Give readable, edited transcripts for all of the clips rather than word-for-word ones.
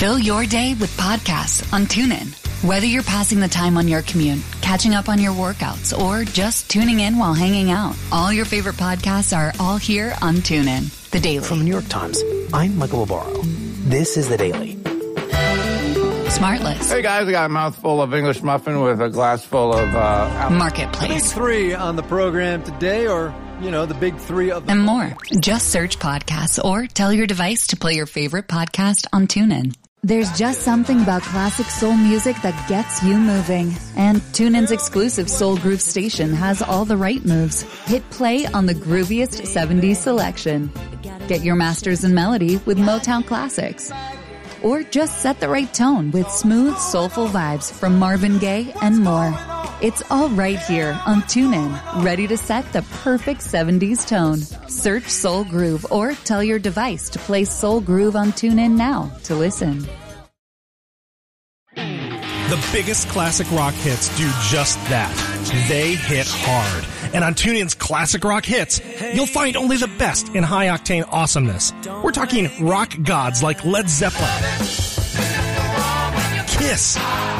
Fill your day with podcasts on TuneIn. Whether you're passing the time on your commute, catching up on your workouts, or just tuning in while hanging out, all your favorite podcasts are all here on TuneIn. The Daily. From the New York Times, I'm Michael Lobaro. This is The Daily. Smartless. Hey guys, I got a mouthful of English muffin with a glass full of Marketplace. The big three on the program today, or, the big three of them. And more. Just search podcasts or tell your device to play your favorite podcast on TuneIn. There's just something about classic soul music that gets you moving. And TuneIn's exclusive Soul Groove station has all the right moves. Hit play on the grooviest 70s selection. Get your masters in melody with Motown classics. Or just set the right tone with smooth, soulful vibes from Marvin Gaye and more. It's all right here on TuneIn, ready to set the perfect 70s tone. Search Soul Groove or tell your device to play Soul Groove on TuneIn now to listen. The biggest classic rock hits do just that. They hit hard. And on TuneIn's Classic Rock Hits, you'll find only the best in high-octane awesomeness. We're talking rock gods like Led Zeppelin, Kiss,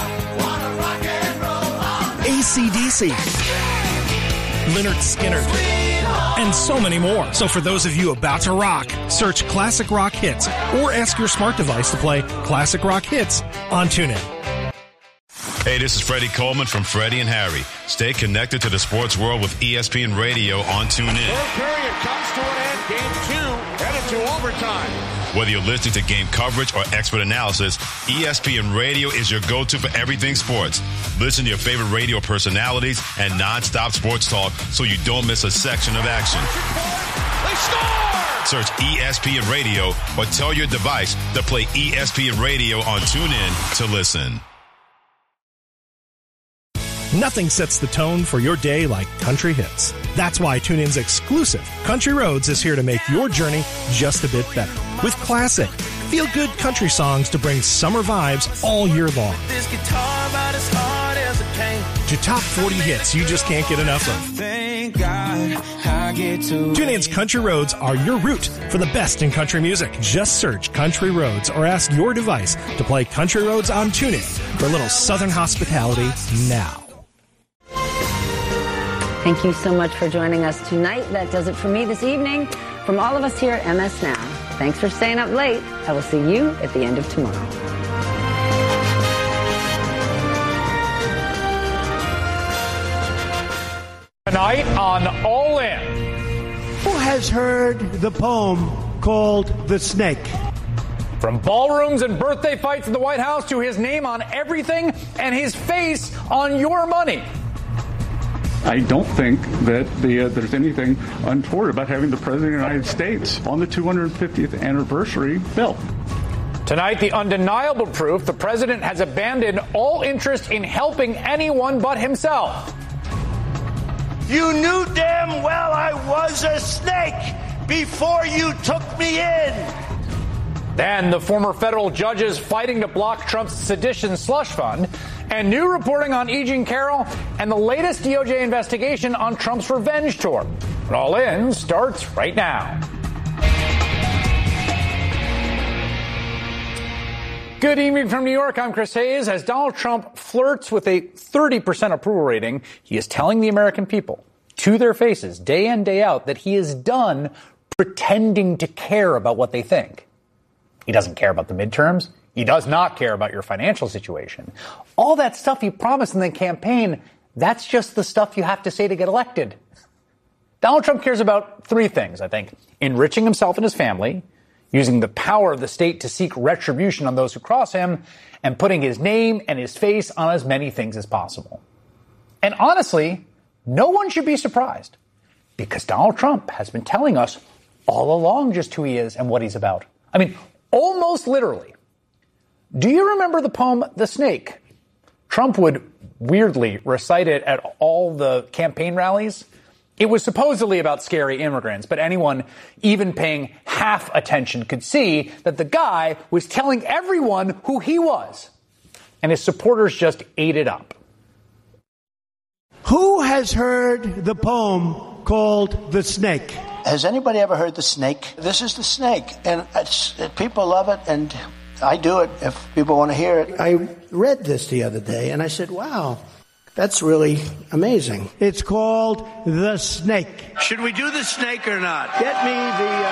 AC/DC, Lynyrd Skynyrd, and so many more. So for those of you about to rock, search Classic Rock Hits or ask your smart device to play Classic Rock Hits on TuneIn. Hey, this is Freddie Coleman from Freddie and Harry. Stay connected to the sports world with ESPN Radio on TuneIn. Third period comes to an end. Game 2 headed to overtime. Whether you're listening to game coverage or expert analysis, ESPN Radio is your go-to for everything sports. Listen to your favorite radio personalities and non-stop sports talk so you don't miss a section of action. They score! Search ESPN Radio or tell your device to play ESPN Radio on TuneIn to listen. Nothing sets the tone for your day like country hits. That's why TuneIn's exclusive Country Roads is here to make your journey just a bit better. With classic, feel-good country songs to bring summer vibes all year long. To top 40 hits you just can't get enough of. TuneIn's Country Roads are your route for the best in country music. Just search Country Roads or ask your device to play Country Roads on TuneIn for a little southern hospitality now. Thank you so much for joining us tonight. That does it for me this evening. From all of us here at MS Now, thanks for staying up late. I will see you at the end of tomorrow. Tonight on All In. Who has heard the poem called The Snake? From ballrooms and birthday fights in the White House to his name on everything and his face on your money. I don't think that there's anything untoward about having the President of the United States on the 250th anniversary bill. Tonight, the undeniable proof the president has abandoned all interest in helping anyone but himself. You knew damn well I was a snake before you took me in. Then the former federal judges fighting to block Trump's sedition slush fund, and new reporting on E. Jean Carroll, and the latest DOJ investigation on Trump's revenge tour. But All In starts right now. Good evening from New York. I'm Chris Hayes. As Donald Trump flirts with a 30% approval rating, he is telling the American people to their faces, day in, day out, that he is done pretending to care about what they think. He doesn't care about the midterms. He does not care about your financial situation. All that stuff you promised in the campaign, that's just the stuff you have to say to get elected. Donald Trump cares about three things, I think. Enriching himself and his family, using the power of the state to seek retribution on those who cross him, and putting his name and his face on as many things as possible. And honestly, no one should be surprised, because Donald Trump has been telling us all along just who he is and what he's about. I mean, almost literally. Do you remember the poem, The Snake? Trump would weirdly recite it at all the campaign rallies. It was supposedly about scary immigrants, but anyone even paying half attention could see that the guy was telling everyone who he was. And his supporters just ate it up. Who has heard the poem called The Snake? Has anybody ever heard The Snake? This is The Snake, and people love it, and I do it if people want to hear it. I read this the other day, and I said, wow, that's really amazing. It's called The Snake. Should we do the snake or not? Get me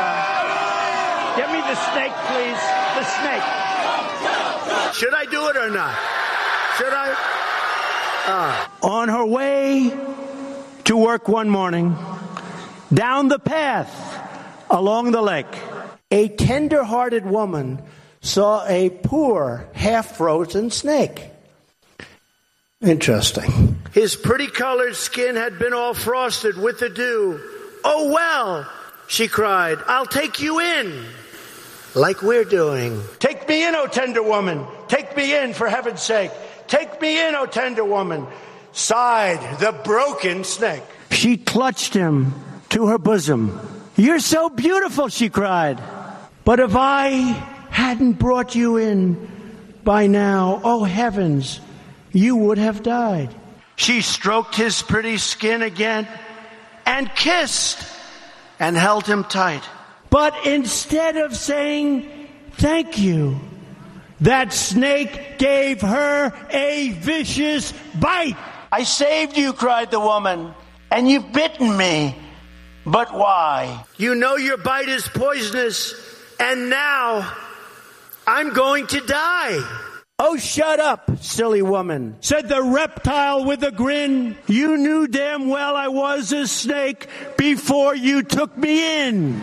the snake, please. The snake. Should I do it or not? Should I? On her way to work one morning, down the path along the lake, a tender-hearted woman saw a poor, half-frozen snake. Interesting. His pretty-colored skin had been all frosted with the dew. Oh, well, she cried, I'll take you in. Like we're doing. Take me in, O tender woman. Take me in, for heaven's sake. Take me in, O tender woman, sighed the broken snake. She clutched him to her bosom. You're so beautiful, she cried. But if I hadn't brought you in by now, oh heavens, you would have died. She stroked his pretty skin again and kissed and held him tight. But instead of saying thank you, that snake gave her a vicious bite. I saved you, cried the woman, and you've bitten me. But why? You know your bite is poisonous, and now I'm going to die. Oh, shut up, silly woman, said the reptile with a grin. You knew damn well I was a snake before you took me in.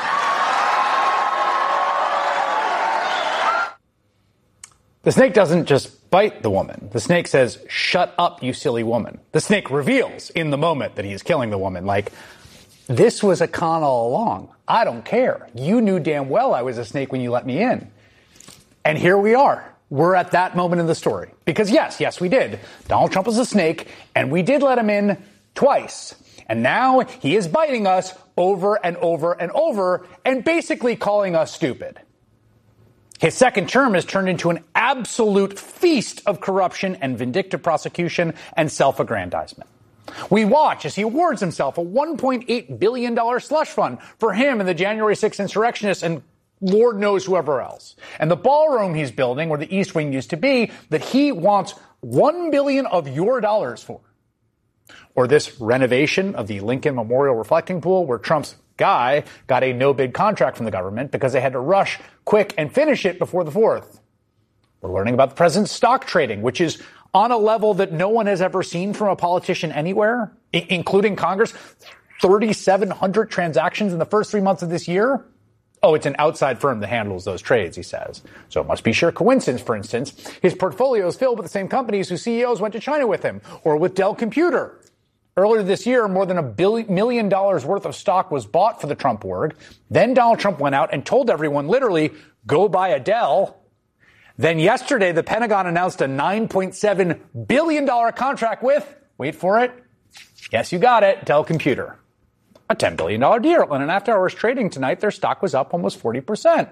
The snake doesn't just bite the woman. The snake says, shut up, you silly woman. The snake reveals in the moment that he is killing the woman, like, this was a con all along. I don't care. You knew damn well I was a snake when you let me in. And here we are. We're at that moment in the story. Because yes, we did. Donald Trump was a snake, and we did let him in twice. And now he is biting us over and over and over and basically calling us stupid. His second term has turned into an absolute feast of corruption and vindictive prosecution and self-aggrandizement. We watch as he awards himself a $1.8 billion slush fund for him and the January 6th insurrectionists and Lord knows whoever else. And the ballroom he's building, where the East Wing used to be, that he wants $1 billion of your dollars for. Or this renovation of the Lincoln Memorial Reflecting Pool, where Trump's guy got a no-bid contract from the government because they had to rush quick and finish it before the 4th. We're learning about the president's stock trading, which is on a level that no one has ever seen from a politician anywhere, including Congress. 3,700 transactions in the first 3 months of this year. Oh, it's an outside firm that handles those trades, he says. So it must be sheer coincidence, for instance. His portfolio is filled with the same companies whose CEOs went to China with him, or with Dell Computer. Earlier this year, more than $1 million worth of stock was bought for the Trump org. Then Donald Trump went out and told everyone, literally, go buy a Dell. Then yesterday, the Pentagon announced a $9.7 billion contract with, wait for it, yes, you got it, Dell Computer. A $10 billion deal. And in after-hours trading tonight, their stock was up almost 40%.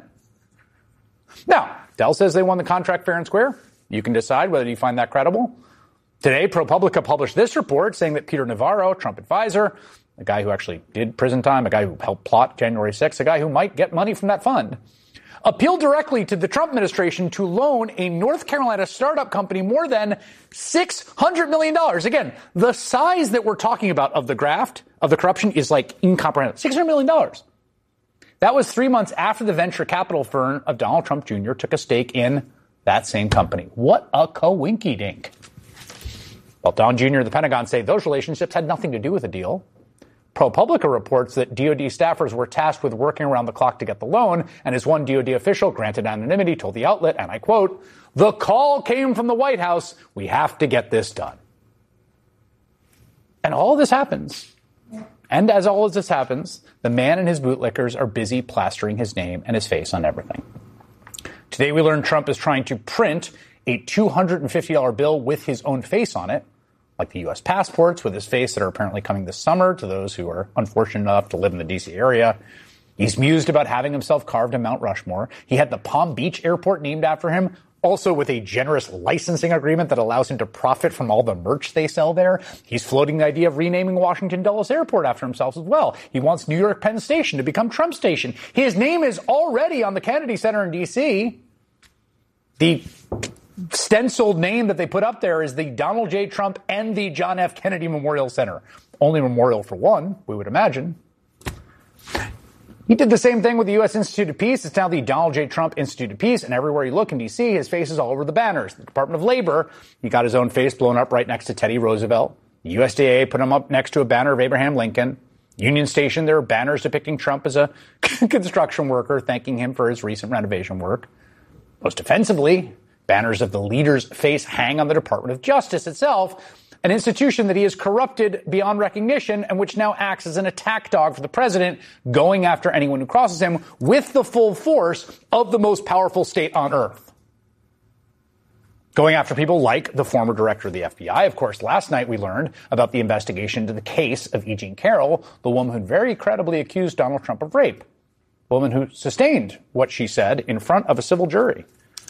Now, Dell says they won the contract fair and square. You can decide whether you find that credible. Today, ProPublica published this report saying that Peter Navarro, Trump advisor, a guy who actually did prison time, a guy who helped plot January 6th, a guy who might get money from that fund, appealed directly to the Trump administration to loan a North Carolina startup company more than $600 million. Again, the size that we're talking about of the graft, of the corruption, is like incomprehensible. $600 million. That was 3 months after the venture capital firm of Donald Trump Jr. took a stake in that same company. What a coinky-dink. Well, Don Jr. and the Pentagon say those relationships had nothing to do with the deal. ProPublica reports that DOD staffers were tasked with working around the clock to get the loan, and as one DOD official, granted anonymity, told the outlet, and I quote, "The call came from the White House. We have to get this done." And all this happens. And as all of this happens, the man and his bootlickers are busy plastering his name and his face on everything. Today we learned Trump is trying to print a $250 bill with his own face on it, like the U.S. passports with his face that are apparently coming this summer to those who are unfortunate enough to live in the D.C. area. He's mused about having himself carved in Mount Rushmore. He had the Palm Beach airport named after him, also with a generous licensing agreement that allows him to profit from all the merch they sell there. He's floating the idea of renaming Washington Dulles Airport after himself as well. He wants New York Penn Station to become Trump Station. His name is already on the Kennedy Center in D.C., The stenciled name that they put up there is the Donald J. Trump and the John F. Kennedy Memorial Center. Only memorial for one, we would imagine. He did the same thing with the U.S. Institute of Peace. It's now the Donald J. Trump Institute of Peace, and everywhere you look in D.C., his face is all over the banners. The Department of Labor, he got his own face blown up right next to Teddy Roosevelt. The USDA put him up next to a banner of Abraham Lincoln. Union Station, there are banners depicting Trump as a construction worker, thanking him for his recent renovation work. Most offensively, banners of the leader's face hang on the Department of Justice itself, an institution that he has corrupted beyond recognition and which now acts as an attack dog for the president, going after anyone who crosses him with the full force of the most powerful state on earth. Going after people like the former director of the FBI. Of course, last night we learned about the investigation into the case of E. Jean Carroll, the woman who very credibly accused Donald Trump of rape. The woman who sustained what she said in front of a civil jury.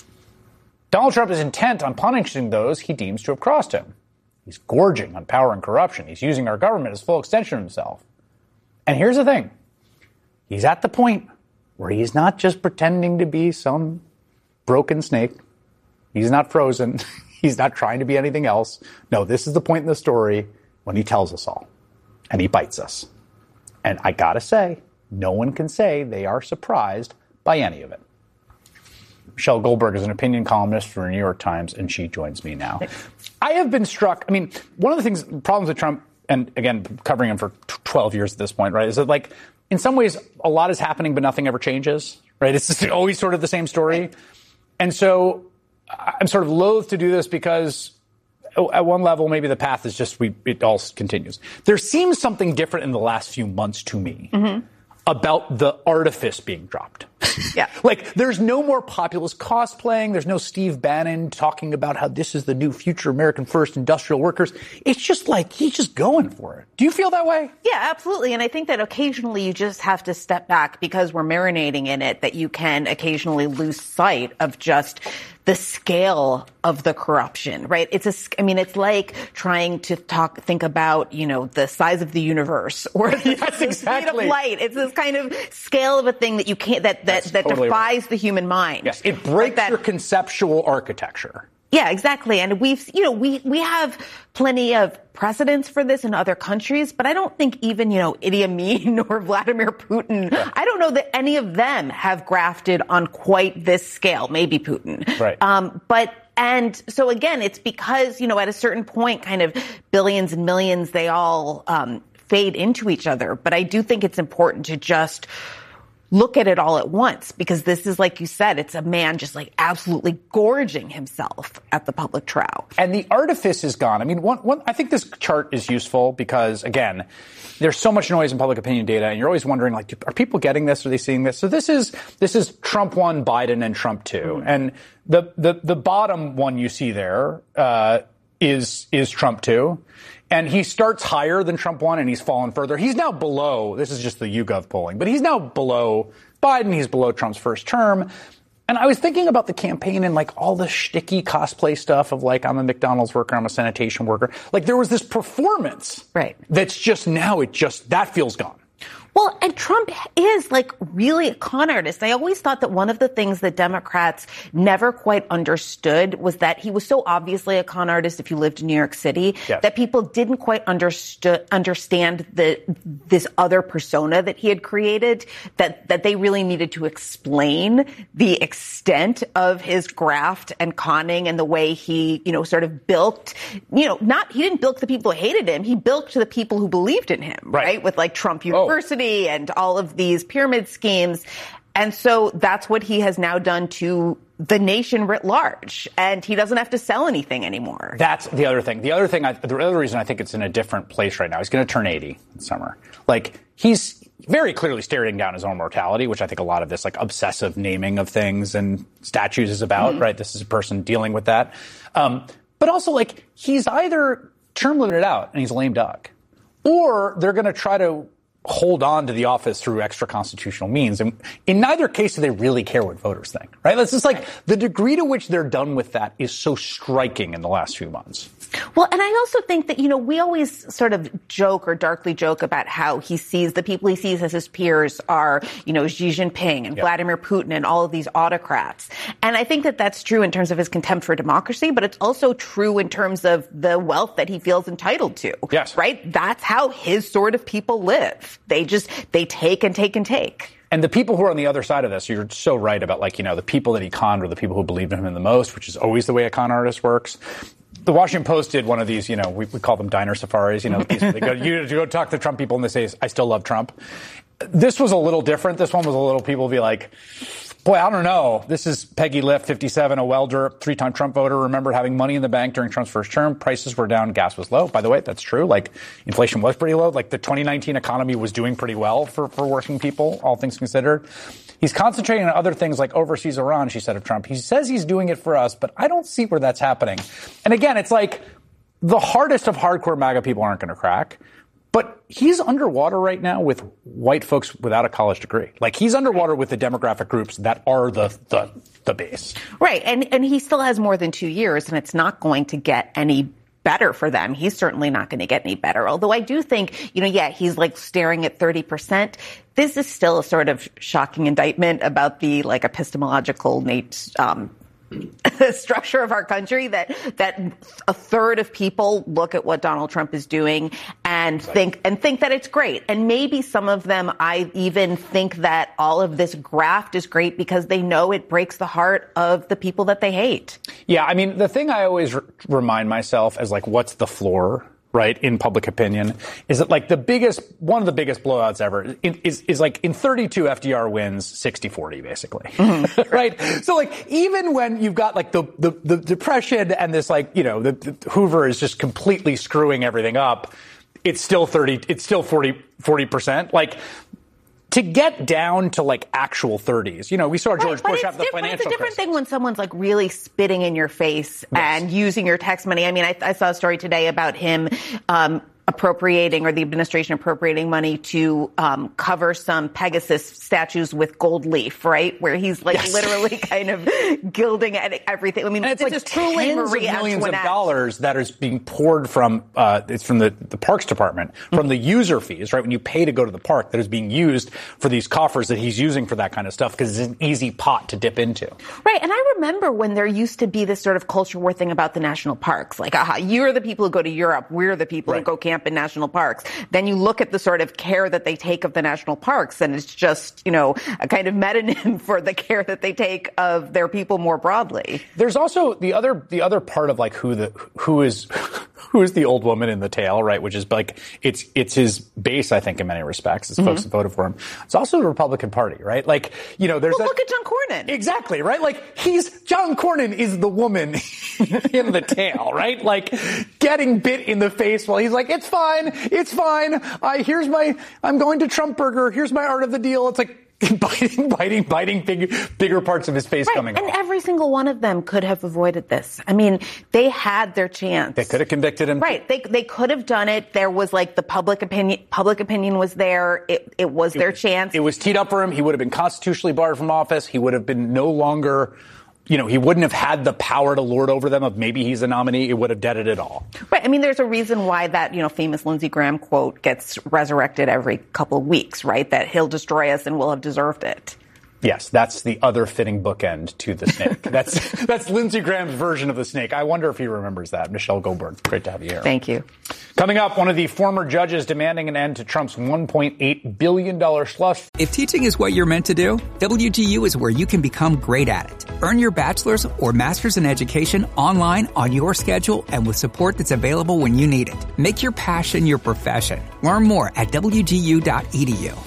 Donald Trump is intent on punishing those he deems to have crossed him. He's gorging on power and corruption. He's using our government as full extension of himself. And here's the thing. He's at the point where he's not just pretending to be some broken snake. He's not frozen. He's not trying to be anything else. No, this is the point in the story when he tells us all. And he bites us. And I gotta say, no one can say they are surprised by any of it. Michelle Goldberg is an opinion columnist for the New York Times, and she joins me now. I have been struck. I mean, one of the problems with Trump, and again, covering him for 12 years at this point, right, is that, like, in some ways, a lot is happening, but nothing ever changes, right? It's just always sort of the same story. And so I'm sort of loath to do this because at one level, maybe the path is just it all continues. There seems something different in the last few months to me. Mm-hmm. About the artifice being dropped. Yeah. Like, there's no more populist cosplaying. There's no Steve Bannon talking about how this is the new future American first industrial workers. It's just like, he's just going for it. Do you feel that way? Yeah, absolutely. And I think that occasionally you just have to step back because we're marinating in it, that you can occasionally lose sight of just the scale of the corruption, right? It's like trying to think about, the size of the universe or the speed of light. It's this kind of scale of a thing that you can't, that totally defies right. The human mind. Yes, it breaks your conceptual architecture. Yeah, exactly. And we have plenty of precedents for this in other countries, but I don't think even, Idi Amin or Vladimir Putin, yeah. I don't know that any of them have grafted on quite this scale, maybe Putin. Right. And so again, it's because, at a certain point, kind of billions and millions, they all fade into each other. But I do think it's important to just look at it all at once, because this is, like you said, it's a man just like absolutely gorging himself at the public trial. And the artifice is gone. I mean, I think this chart is useful because, again, there's so much noise in public opinion data, and you're always wondering, like, are people getting this? Are they seeing this? So this is Trump 1, Biden, and Trump 2. Mm-hmm. And the bottom one you see there is Trump 2. And he starts higher than Trump 1, and he's fallen further. He's now below, this is just the YouGov polling, but he's now below Biden. He's below Trump's first term. And I was thinking about the campaign and, like, all the shticky cosplay stuff of, like, I'm a McDonald's worker, I'm a sanitation worker. Like, there was this performance. Right. That's just now, that feels gone. Well, and Trump is, like, really a con artist. I always thought that one of the things that Democrats never quite understood was that he was so obviously a con artist if you lived in New York City, yes. that people didn't quite understand this other persona that he had created, that they really needed to explain the extent of his graft and conning and the way he, sort of bilked, he didn't bilk the people who hated him. He bilked the people who believed in him, right? With, like, Trump University. And all of these pyramid schemes. And so that's what he has now done to the nation writ large. And he doesn't have to sell anything anymore. That's the other thing. The other reason I think it's in a different place right now, he's going to turn 80 in summer. Like, he's very clearly staring down his own mortality, which I think a lot of this, like, obsessive naming of things and statues is about, mm-hmm. right? This is a person dealing with that. But also, like, he's either term limited out and he's a lame duck, or they're going to try to hold on to the office through extra constitutional means. And in neither case do they really care what voters think, right? That's just like the degree to which they're done with that is so striking in the last few months. Well, and I also think that, we always sort of joke or darkly joke about how he sees the people he sees as his peers are, Xi Jinping and Vladimir Putin and all of these autocrats. And I think that that's true in terms of his contempt for democracy, but it's also true in terms of the wealth that he feels entitled to. Yes. Right? That's how his sort of people live. They take and take and take. And the people who are on the other side of this, you're so right about the people that he conned were the people who believed in him the most, which is always the way a con artist works. The Washington Post did one of these, we call them diner safaris, they go talk to Trump people and they say, I still love Trump. This was a little different. This one was a little, people be like, boy, I don't know. This is Peggy Lift, 57, a welder, 3-time Trump voter, remembered having money in the bank during Trump's first term. Prices were down. Gas was low. By the way, that's true. Inflation was pretty low. The 2019 economy was doing pretty well for working people, all things considered. He's concentrating on other things like overseas Iran, she said of Trump. He says he's doing it for us, but I don't see where that's happening. And again, it's like the hardest of hardcore MAGA people aren't going to crack. But he's underwater right now with white folks without a college degree. He's underwater with the demographic groups that are the base. Right. And he still has more than 2 years, and it's not going to get any better for them. He's certainly not going to get any better. Although I do think, he's staring at 30%. This is still a sort of shocking indictment about the epistemological structure of our country that a third of people look at what Donald Trump is doing and think that it's great. And maybe some of them, I even think that all of this graft is great because they know it breaks the heart of the people that they hate. Yeah, I mean, the thing I always remind myself is what's the floor? Right, in public opinion, is that one of the biggest blowouts ever is in 32 FDR wins 60-40 basically, right? So even when you've got the Depression and this the Hoover is just completely screwing everything up, it's still 40%. To get down to actual 30s, we saw George Bush have the financial crisis. It's a different thing when someone's really spitting in your face and using your tax money. I mean, I saw a story today about him appropriating, or the administration appropriating money to cover some Pegasus statues with gold leaf, right? Where he's literally kind of gilding at everything. I mean, and it's this is truly Marie millions Antoinette. of dollars that is being poured from it's from the Parks Department, from the user fees, right? When you pay to go to the park, that is being used for these coffers that he's using for that kind of stuff because it's an easy pot to dip into. Right. And I remember when there used to be this sort of culture war thing about the national parks. You're the people who go to Europe. We're the people who go camp in national parks. Then you look at the sort of care that they take of the national parks, and it's just, a kind of metonym for the care that they take of their people more broadly. There's also the other part of who is the old woman in the tale, right? Which is it's his base, I think, in many respects. It's folks that voted for him. It's also the Republican Party, right? There's look at John Cornyn. Exactly, right? John Cornyn is the woman in the tale, right? Getting bit in the face while he's it's fine. I'm going to Trump Burger. Here's my art of the deal. It's biting bigger parts of his face coming off. And every single one of them could have avoided this. I mean, they had their chance. They could have convicted him. Right. They could have done it. There was the public opinion was there. It was their chance. It was teed up for him. He would have been constitutionally barred from office. He would have been no longer, he wouldn't have had the power to lord over them of maybe he's a nominee. It would have deaded it all. Right. I mean, there's a reason why that, famous Lindsey Graham quote gets resurrected every couple of weeks, right? That he'll destroy us and we'll have deserved it. Yes, that's the other fitting bookend to the snake. That's Lindsey Graham's version of the snake. I wonder if he remembers that. Michelle Goldberg, great to have you here. Thank you. Coming up, one of the former judges demanding an end to Trump's $1.8 billion slush. If teaching is what you're meant to do, WGU is where you can become great at it. Earn your bachelor's or master's in education online on your schedule and with support that's available when you need it. Make your passion your profession. Learn more at WGU.edu.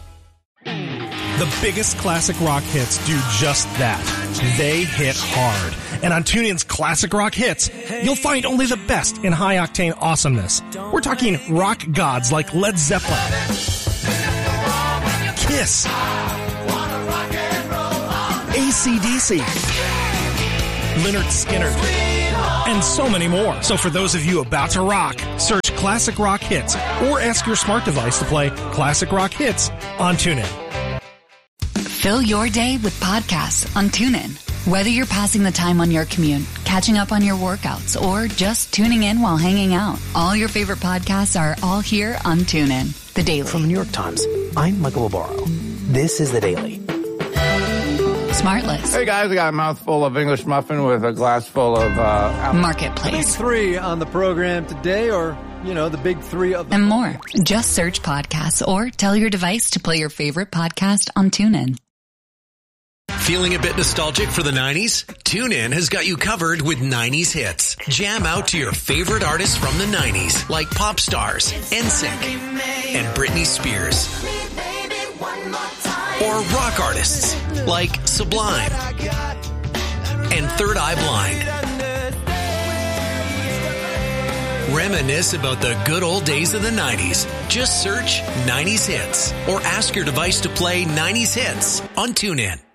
The biggest classic rock hits do just that. They hit hard. And on TuneIn's Classic Rock Hits, you'll find only the best in high-octane awesomeness. We're talking rock gods like Led Zeppelin, Kiss, AC/DC, Lynyrd Skynyrd, and so many more. So for those of you about to rock, search Classic Rock Hits or ask your smart device to play Classic Rock Hits on TuneIn. Fill your day with podcasts on TuneIn. Whether you're passing the time on your commute, catching up on your workouts, or just tuning in while hanging out, all your favorite podcasts are all here on TuneIn. The Daily. From the New York Times, I'm Michael Barbaro. This is The Daily. Smartless. Hey guys, I got a mouthful of English muffin with a glass full of Marketplace. Big three on the program today, or, the big three of and more. Just search podcasts or tell your device to play your favorite podcast on TuneIn. Feeling a bit nostalgic for the 90s? TuneIn has got you covered with 90s hits. Jam out to your favorite artists from the 90s, like pop stars, NSYNC, and Britney Spears. Or rock artists, like Sublime and Third Eye Blind. Reminisce about the good old days of the 90s. Just search 90s hits or ask your device to play 90s hits on TuneIn.